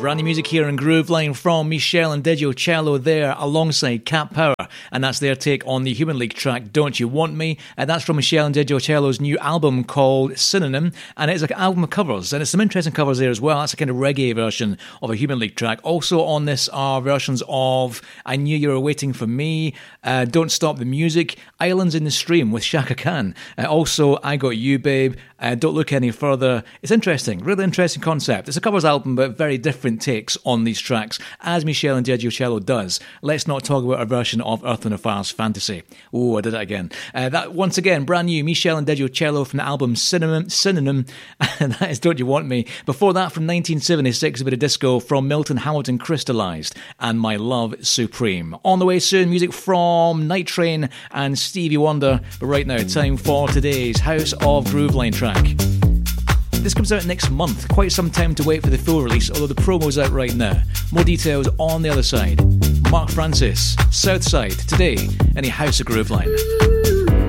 Brand new music here in Grooveline from Michelle and Digio Cello there alongside Cat Power, and that's their take on the Human League track Don't You Want Me. That's from Michelle and Digio Cello's new album called Synonym, and it's an album of covers, and it's some interesting covers there as well. That's a kind of reggae version of a Human League track. Also on this are versions of I Knew You Were Waiting For Me, Don't Stop the Music, Islands in the Stream with Shaka Khan, also I Got You Babe, Don't Look Any Further. It's interesting, really interesting concept. It's a covers album but very different takes on these tracks, as Michelle and Digio Cello does. Let's not talk about a version of Earth, Wind & Fire's Fantasy. Oh, I did that again. That once again, brand new Michelle and Digio Cello from the album Synonym, and that is Don't You Want Me. Before that, from 1976, a bit of disco from Milton Hamilton, Crystallized, and My Love Supreme. On the way soon, music from Night Train and Stevie Wonder, but right now, time for today's House of Grooveline track. This comes out next month, quite some time to wait for the full release, although the promo's out right now. More details on the other side. Mark Francis, Southside, today in a House of Grooveline.